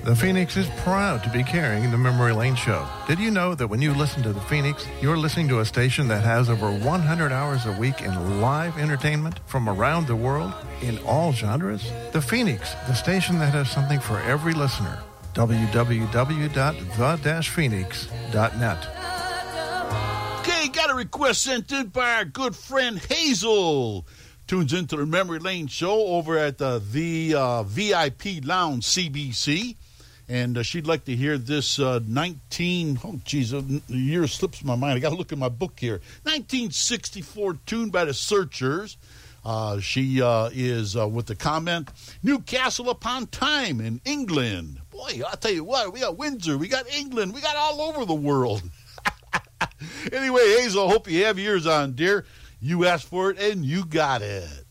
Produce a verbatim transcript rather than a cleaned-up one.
The Phoenix is proud to be carrying the Memory Lane Show. Did you know that when you listen to the Phoenix, you're listening to a station that has over one hundred hours a week in live entertainment from around the world in all genres? The Phoenix, the station that has something for every listener. w w w dot the dash phoenix dot net. Okay, got a request sent in by our good friend Hazel. Tunes into the Memory Lane Show over at uh, the uh, V I P Lounge C B C. And uh, she'd like to hear this uh, nineteen, oh, geez, the year slips my mind. I got to look at my book here. nineteen sixty-four tune by the Searchers. Uh, she uh, is uh, with the comment, Newcastle upon Tyne in England. Boy, I'll tell you what, we got Windsor, we got England, we got all over the world. Anyway, Hazel, I hope you have yours on, dear. You asked for it, and you got it.